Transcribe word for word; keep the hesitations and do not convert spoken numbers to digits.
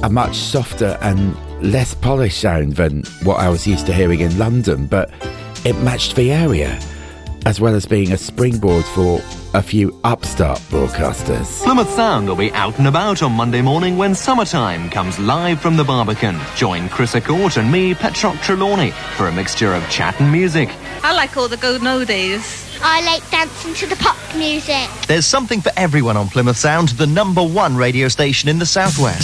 a much softer and less polished sound than what I was used to hearing in London, but it matched the area, as well as being a springboard for a few upstart broadcasters. Plymouth Sound will be out and about on Monday morning when Summertime comes live from the Barbican. Join Chris Accord and me, Petrock Trelawney, for a mixture of chat and music. I like all the go-no days. I like dancing to the pop music. There's something for everyone on Plymouth Sound, the number one radio station in the southwest.